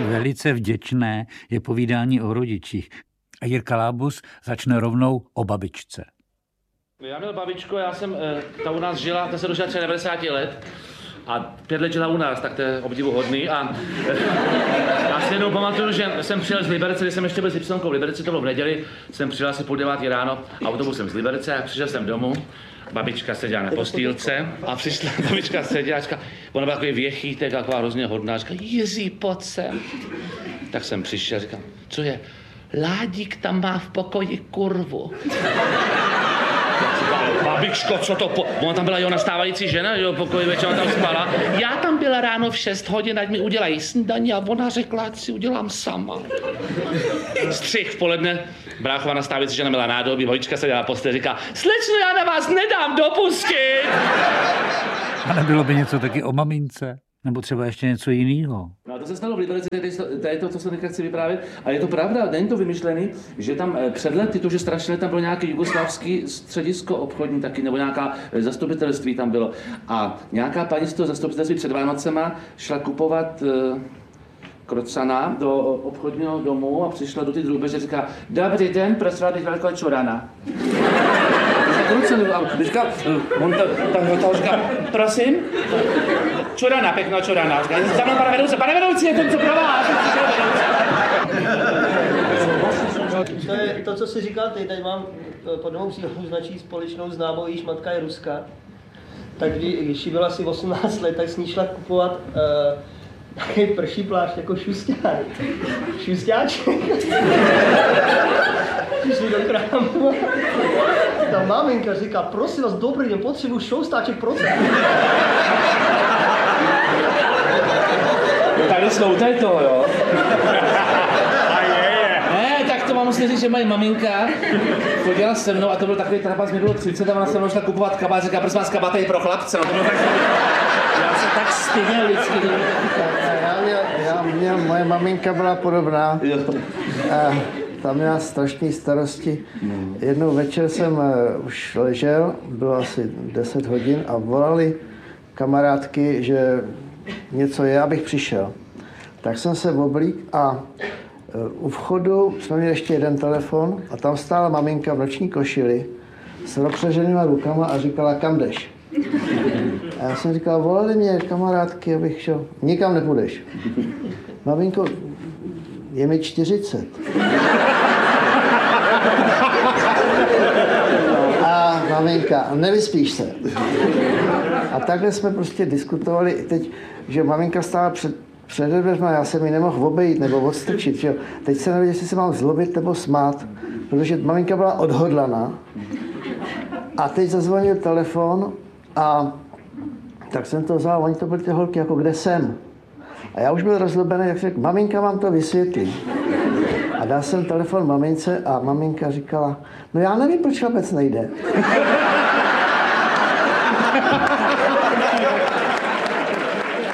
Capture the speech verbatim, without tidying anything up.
Velice vděčné je povídání o rodičích. A Jirka Lábus začne rovnou o babičce. Já měl babičku, já jsem, ta u nás žila, ta se dožila devadesát let a pět let žila u nás, tak to je obdivuhodný. A já si jednou pamatuju, že jsem přijel z Liberce, když jsem ještě byl s Ypsilonkou v Liberci, to bylo v neděli, jsem přijel asi půl devátý ráno autobusem z Liberce a přišel jsem domů. Babička seděla na postýlce a přišla babička seděla a říká, ona byla takový věchýtek, taková hrozně hodná, a říká, Jiří, pojď sem. Tak jsem přišel a říkám, co je? Ládík tam má v pokoji kurvu. Babičko, co to po... Ona tam byla jeho nastávající žena, jo, pokoji večer tam spala. Já tam byla ráno v šest hodin, ať mi udělají snídaní a ona řekla, ať si udělám sama. Střih v poledne, bráchová nastávající žena měla nádobí, babička se dělala postel, říká, slečno, já na vás nedám dopustit. A nebylo by něco taky o mamince? Nebo třeba ještě něco jiného. No a to se stalo v Liberci, to je to, co se teďka chci vyprávět. A je to pravda, není to vymyšlený, že tam před lety, to, že strašně tam bylo nějaké jugoslávský středisko obchodní taky, nebo nějaká zastupitelství tam bylo. A nějaká paní z toho zastupitelství před Vánocema šla kupovat uh, krocana do obchodního domu a přišla do ty drůbeže a říká, dobrý den, prosím vás, velkou čurana. Říká, on tam říká, prosím? Čurana, pěkná čurana. Za mnou, pane vedoucí, pane vedoucí, je to co pro vás. To je to, co jsi říkal ty, tady mám pod novou příhodou značí společnou známou, jejíž matka je Ruska. Tak když jí bylo asi osmnáct let, tak s ní šla kupovat uh, takový prší plášť jako šusťák. Šusťáček. Šli do krámu. Ta maminka říká, prosím vás, dobrý den, potřebuji šoustáček procent. Tady sloutaj to, jo. Ne, tak to mám musím říct, že moje maminka chodila se mnou a to byl takový trapas, mi bylo třicet a ona se mnou šla kupovat kabát, říká, prosím vás, kabát je pro chlapce, no to bylo tak... Já se tak styděl vždycky. Já měl, já měl, moje maminka byla podobná. A tam měla strašné starosti. Jednou večer jsem uh, už ležel, bylo asi deset hodin a volali kamarádky, že něco je, abych přišel. Tak jsem se oblík a uh, u vchodu jsme měli ještě jeden telefon a tam stála maminka v noční košili s rozpřeženýma rukama a říkala, kam jdeš? A já jsem říkal, volali mě kamarádky, abych šel. Nikam nepůjdeš. Maminko, je mi čtyřicet. A maminka, nevyspíš se. A takhle jsme prostě diskutovali teď, že maminka stála před, před dveřma, já jsem ji nemohl obejít nebo odstrčit. Že? Teď se nevěděl, jestli se mám zlobit nebo smát, protože maminka byla odhodlaná. A teď zazvonil telefon a tak jsem to vzal, oni to byly ty holky, jako kde jsem. A já už byl rozlobený, jak řekl, maminka vám to vysvětlí. A dal jsem telefon mamince a maminka říkala, no já nevím, proč chlapec nejde.